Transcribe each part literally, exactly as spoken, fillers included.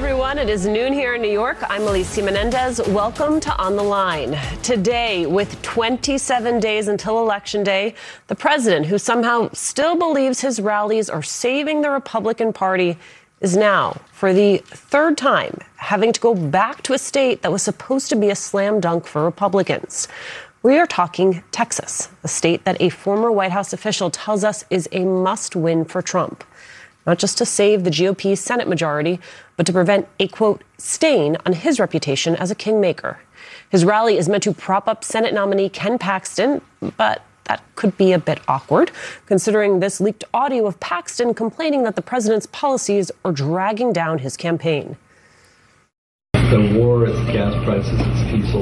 everyone. It is noon here in New York. I'm Alicia Menendez. Welcome to On the Line. Today, with twenty-seven days until Election Day, the president, who somehow still believes his rallies are saving the Republican Party, is now, for the third time, having to go back to a state that was supposed to be a slam dunk for Republicans. We are talking Texas, a state that a former White House official tells us is a must-win for Trump. Not just to save the G O P's Senate majority, but to prevent a, quote, stain on his reputation as a kingmaker. His rally is meant to prop up Senate nominee Ken Paxton, but that could be a bit awkward, considering this leaked audio of Paxton complaining that the president's policies are dragging down his campaign. The war, it's gas prices, it's diesel.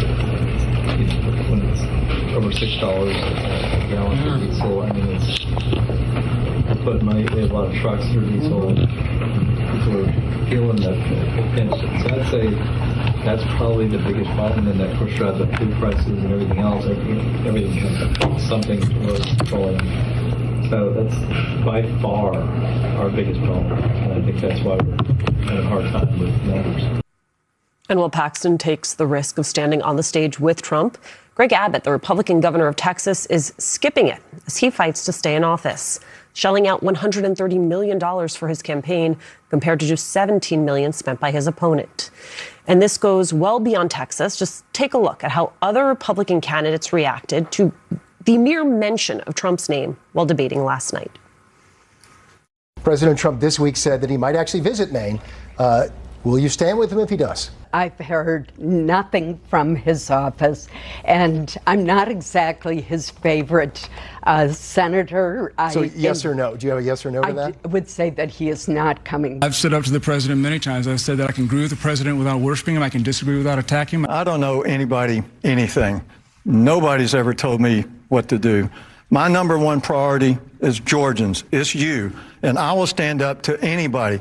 When it's over six dollars a gallon for diesel, I mean, it's... But money, we have a lot of trucks through diesel, and people are feeling that pinch. So I'd say that's probably the biggest problem, and that, of course, drives up food prices and everything else. Everything, everything has something was falling. So that's by far our biggest problem, and I think that's why we're having a hard time with numbers. And while Paxton takes the risk of standing on the stage with Trump, Greg Abbott, the Republican governor of Texas, is skipping it as he fights to stay in office, shelling out one hundred thirty million dollars for his campaign compared to just seventeen million dollars spent by his opponent. And this goes well beyond Texas. Just take a look at how other Republican candidates reacted to the mere mention of Trump's name while debating last night. President Trump this week said that he might actually visit Maine. Uh, will you stand with him if he does? I've heard nothing from his office, and I'm not exactly his favorite uh, senator. So I, yes or no? Do you have a yes or no to I that? d- would say that he is not coming. I've stood up to the president many times. I've said that I can agree with the president without worshiping him. I can disagree without attacking him. I don't know anybody anything. Nobody's ever told me what to do. My number one priority is Georgians. It's you. And I will stand up to anybody.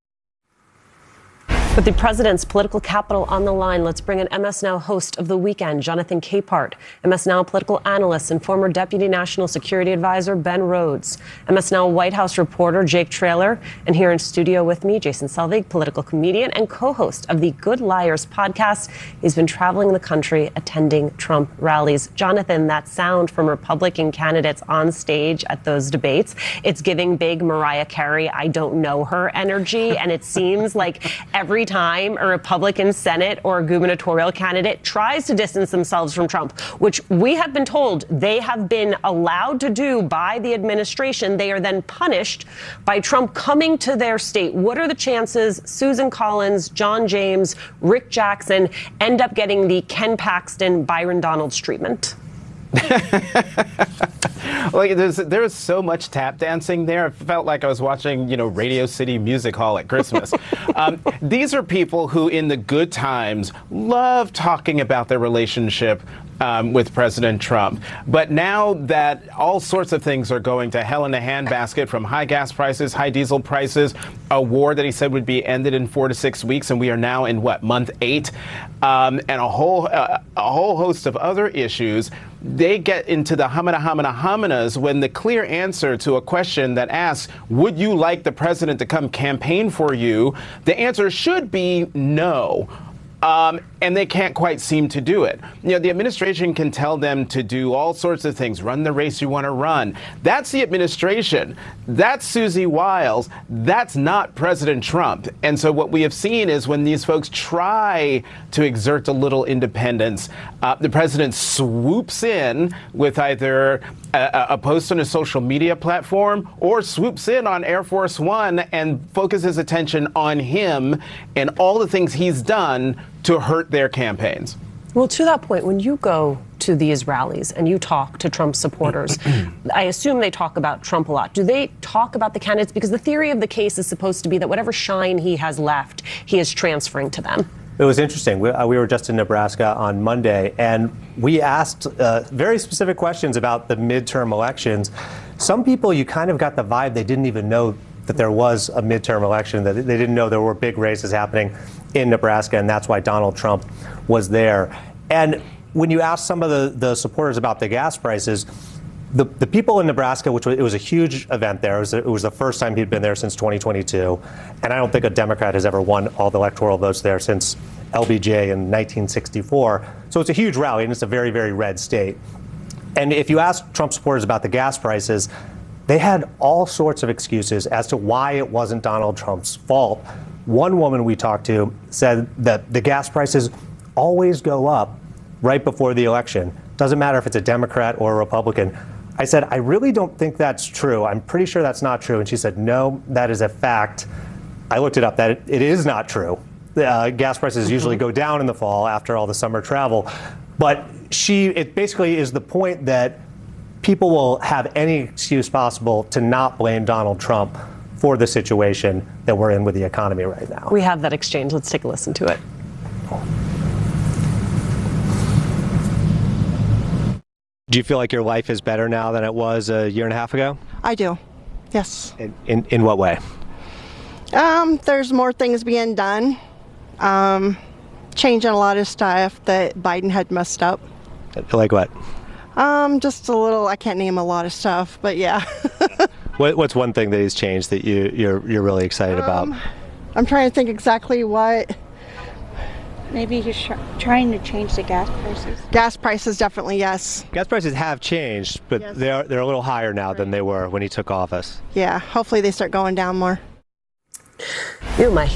With the president's political capital on the line, let's bring in M S Now host of The Weekend, Jonathan Capehart, M S Now political analyst and former Deputy National Security Advisor Ben Rhodes, M S Now White House reporter Jake Traylor, and here in studio with me, Jason Selvig, political comedian and co-host of the Good Liars podcast. He's been traveling the country attending Trump rallies. Jonathan, that sound from Republican candidates on stage at those debates, it's giving big Mariah Carey, I don't know her energy, and it seems like every time a Republican Senate or gubernatorial candidate tries to distance themselves from Trump, which we have been told they have been allowed to do by the administration, they are then punished by Trump coming to their state. What are the chances Susan Collins, John James, Rick Jackson end up getting the Ken Paxton, Byron Donalds treatment? Like there's there was so much tap dancing there. It felt like I was watching, you know, Radio City Music Hall at Christmas. um, these are people who, in the good times, love talking about their relationship um, with President Trump. But now that all sorts of things are going to hell in a handbasket, from high gas prices, high diesel prices, a war that he said would be ended in four to six weeks, and we are now in what, month eight, um, and a whole uh, a whole host of other issues. They get into the homina homina hominas when the clear answer to a question that asks, would you like the president to come campaign for you? The answer should be no. Um, and they can't quite seem to do it. You know, the administration can tell them to do all sorts of things, run the race you want to run. That's the administration. That's Susie Wiles. That's not President Trump. And so what we have seen is when these folks try to exert a little independence, uh, the president swoops in with either a, a post on a social media platform or swoops in on Air Force One and focuses attention on him and all the things he's done to hurt their campaigns. Well, to that point, when you go to these rallies and you talk to Trump supporters, I assume they talk about Trump a lot. Do they talk about the candidates? Because the theory of the case is supposed to be that whatever shine he has left, he is transferring to them. It was interesting. We, uh, we were just in Nebraska on Monday, and we asked uh, very specific questions about the midterm elections. Some people, you kind of got the vibe they didn't even know that there was a midterm election, that they didn't know there were big races happening in Nebraska, and that's why Donald Trump was there. And when you ask some of the, the supporters about the gas prices, the, the people in Nebraska, which was, it was a huge event there. It was, it was the first time he'd been there since twenty twenty-two. And I don't think a Democrat has ever won all the electoral votes there since L B J in nineteen sixty-four. So it's a huge rally, and it's a very, very red state. And if you ask Trump supporters about the gas prices, they had all sorts of excuses as to why it wasn't Donald Trump's fault. One woman we talked to said that the gas prices always go up right before the election. Doesn't matter if it's a Democrat or a Republican. I said, I really don't think that's true. I'm pretty sure that's not true. And she said, no, that is a fact. I looked it up, that it, it is not true. Uh, gas prices usually go down in the fall after all the summer travel. But she, it basically is the point that people will have any excuse possible to not blame Donald Trump for the situation that we're in with the economy right now. We have that exchange. Let's take a listen to it. Do you feel like your life is better now than it was a year and a half ago? I do, yes. In, in, in what way? Um, there's more things being done, um, changing a lot of stuff that Biden had messed up. Like what? Um, just a little, I can't name a lot of stuff, but yeah. what, what's one thing that he's changed that you, you're, you're really excited um, about? I'm trying to think exactly what. Maybe he's tr- trying to change the gas prices. Gas prices, definitely, yes. Gas prices have changed, but Yes. they're, they're a little higher now than they were when he took office. Yeah, hopefully they start going down more. You, Mike.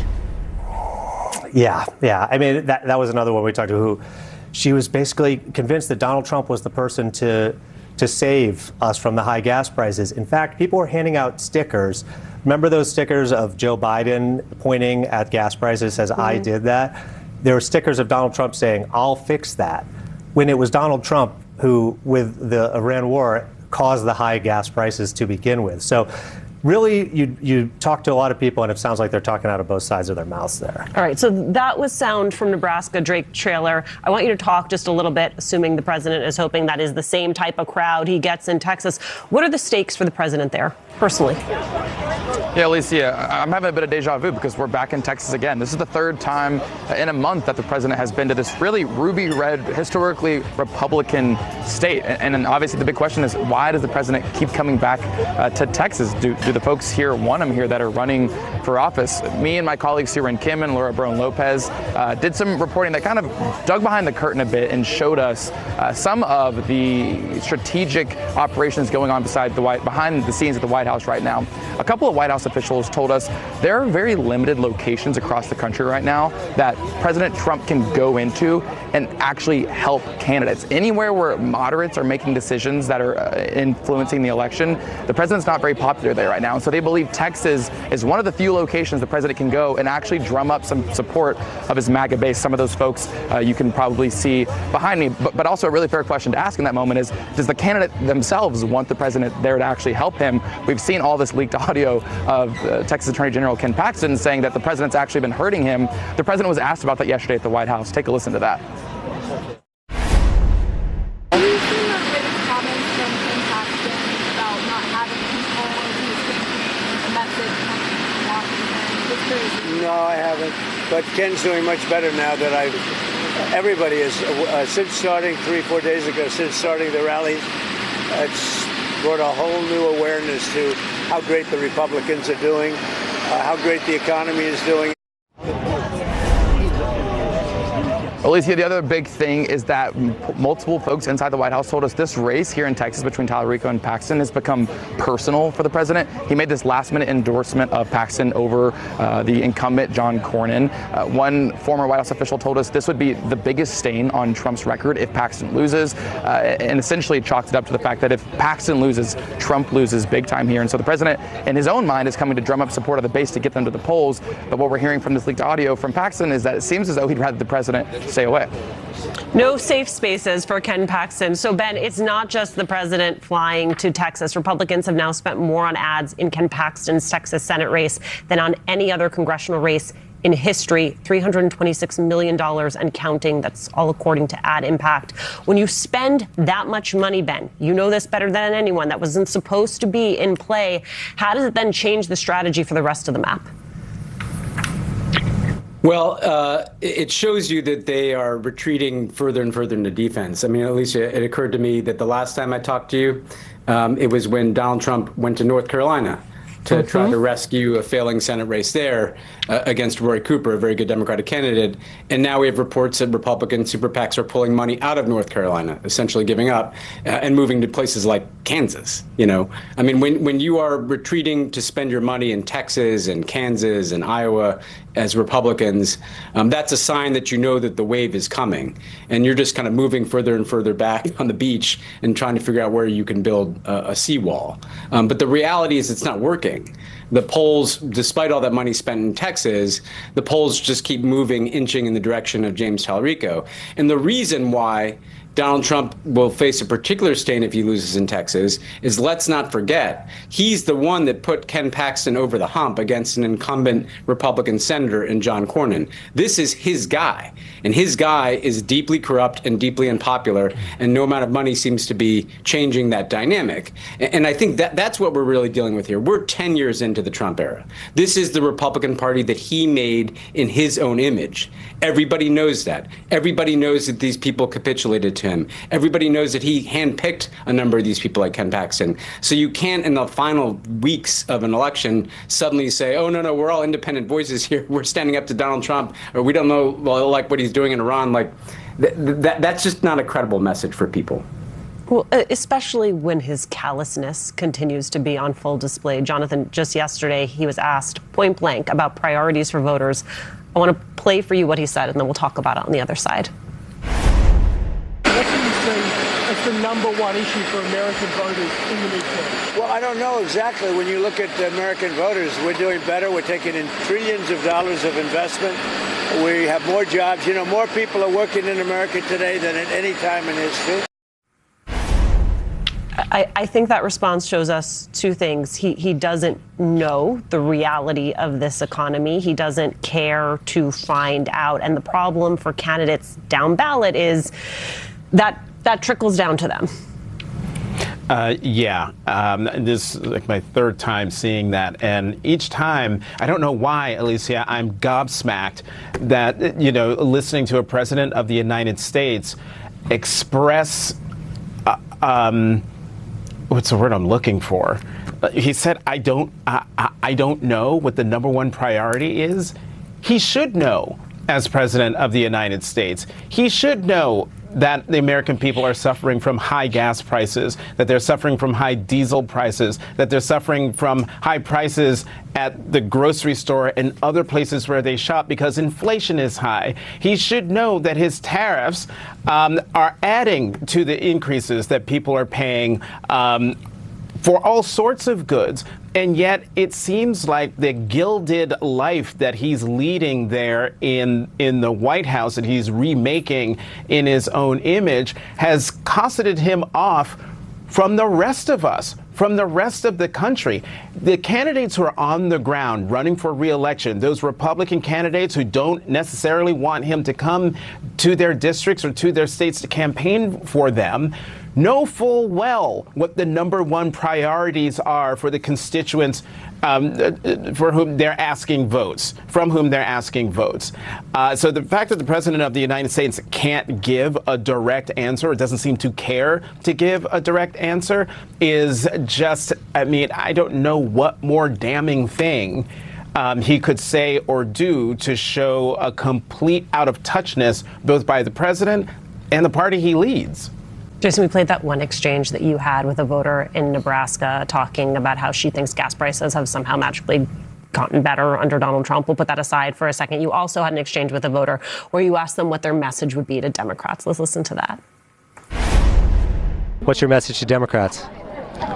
Yeah, yeah. I mean, that, that was another one we talked to who she was basically convinced that Donald Trump was the person to to save us from the high gas prices. In fact, people were handing out stickers. Remember those stickers of Joe Biden pointing at gas prices, says, mm-hmm. I did that? There were stickers of Donald Trump saying, I'll fix that. When it was Donald Trump who, with the Iran war, caused the high gas prices to begin with. So really, you you talk to a lot of people, and it sounds like they're talking out of both sides of their mouths there. All right, so that was sound from Nebraska, Drake Traylor. I want you to talk just a little bit, assuming the president is hoping that is the same type of crowd he gets in Texas. What are the stakes for the president there, personally? Yeah, Alicia, I'm having a bit of deja vu because we're back in Texas again. This is the third time in a month that the president has been to this really ruby red, historically Republican state. And, and obviously the big question is, why does the president keep coming back uh, to Texas? Do, do the folks here want him here that are running for office? Me and my colleagues Siren Kim and Laura Brown Lopez uh, did some reporting that kind of dug behind the curtain a bit and showed us uh, some of the strategic operations going on beside the White, behind the scenes at the White House right now. A couple of White House officials told us there are very limited locations across the country right now that President Trump can go into and actually help candidates. Anywhere where moderates are making decisions that are uh, influencing the election, the president's not very popular there right now. And so they believe Texas is one of the few locations the president can go and actually drum up some support of his MAGA base. Some of those folks uh, you can probably see behind me. But, but also a really fair question to ask in that moment is, does the candidate themselves want the president there to actually help him? We've seen all this leaked audio of uh, Texas Attorney General Ken Paxton saying that the president's actually been hurting him. The president was asked about that yesterday at the White House. Take a listen to that. Have you seen the latest comments from Ken Paxton about not having control of his campaign, the message coming from Washington? Just curious. No, I haven't. But Ken's doing much better now that I. Everybody is uh, since starting three, four days ago, since starting the rally, it's brought a whole new awareness to how great the Republicans are doing, uh, how great the economy is doing. Alicia, the other big thing is that m- multiple folks inside the White House told us this race here in Texas between Tallarico and Paxton has become personal for the president. He made this last-minute endorsement of Paxton over uh, the incumbent John Cornyn. Uh, one former White House official told us this would be the biggest stain on Trump's record if Paxton loses, uh, and essentially chalked it up to the fact that if Paxton loses, Trump loses big time here. And so the president, in his own mind, is coming to drum up support of the base to get them to the polls. But what we're hearing from this leaked audio from Paxton is that it seems as though he'd rather the president stay away. No safe spaces for Ken Paxton. So, Ben, it's not just the president flying to Texas. Republicans have now spent more on ads in Ken Paxton's Texas Senate race than on any other congressional race in history. three hundred twenty-six million dollars and counting. That's all according to Ad Impact. When you spend that much money, Ben, you know this better than anyone, that wasn't supposed to be in play. How does it then change the strategy for the rest of the map? Well, uh, it shows you that they are retreating further and further into defense. I mean, Alicia, it occurred to me that the last time I talked to you, um, it was when Donald Trump went to North Carolina to mm-hmm. try to rescue a failing Senate race there uh, against Roy Cooper, a very good Democratic candidate. And now we have reports that Republican super PACs are pulling money out of North Carolina, essentially giving up uh, and moving to places like Kansas. You know, I mean, when, when you are retreating to spend your money in Texas and Kansas and Iowa as Republicans, um, that's a sign that you know that the wave is coming. And you're just kind of moving further and further back on the beach and trying to figure out where you can build a, a seawall. Um, but the reality is it's not working. The polls, despite all that money spent in Texas, the polls just keep moving, inching in the direction of James Talarico. And the reason why Donald Trump will face a particular stain if he loses in Texas is, let's not forget, he's the one that put Ken Paxton over the hump against an incumbent Republican senator in John Cornyn. This is his guy, and his guy is deeply corrupt and deeply unpopular, and no amount of money seems to be changing that dynamic. And I think that that's what we're really dealing with here. We're ten years into the Trump era. This is the Republican Party that he made in his own image. Everybody knows that. Everybody knows that these people capitulated to him. Everybody knows that he handpicked a number of these people like Ken Paxton. So you can't, in the final weeks of an election, suddenly say, oh, no, no, we're all independent voices here. We're standing up to Donald Trump, or we don't know, well, like what he's doing in Iran. Like th- th- that's just not a credible message for people. Well, especially when his callousness continues to be on full display. Jonathan, just yesterday, he was asked point blank about priorities for voters. I want to play for you what he said, and then we'll talk about it on the other side. What do you say is the number one issue for American voters in the midterm? Well, I don't know exactly. When you look at the American voters, we're doing better. We're taking in trillions of dollars of investment. We have more jobs. You know, more people are working in America today than at any time in history. I, I think that response shows us two things. He he doesn't know the reality of this economy. He doesn't care to find out. And the problem for candidates down ballot is that that trickles down to them. Uh, yeah, um, this is like my third time seeing that. And each time, I don't know why, Alicia, I'm gobsmacked that, you know, listening to a president of the United States express uh, um, what's the word I'm looking for? He said, I don't, I, I don't know what the number one priority is. He should know as president of the United States. He should know that the American people are suffering from high gas prices, that they're suffering from high diesel prices, that they're suffering from high prices at the grocery store and other places where they shop because inflation is high. He should know that his tariffs um, are adding to the increases that people are paying um, for all sorts of goods. And yet it seems like the gilded life that he's leading there in in the White House, that he's remaking in his own image, has cosseted him off from the rest of us, from the rest of the country. The candidates who are on the ground running for re-election, those Republican candidates who don't necessarily want him to come to their districts or to their states to campaign for them, know full well what the number one priorities are for the constituents um, for whom they're asking votes, from whom they're asking votes. Uh, so the fact that the president of the United States can't give a direct answer, or doesn't seem to care to give a direct answer, is just, I mean, I don't know what more damning thing Um, he could say or do to show a complete out of touchness, both by the president and the party he leads. Jason, we played that one exchange that you had with a voter in Nebraska talking about how she thinks gas prices have somehow magically gotten better under Donald Trump. We'll put that aside for a second. You also had an exchange with a voter where you asked them what their message would be to Democrats. Let's listen to that. What's your message to Democrats?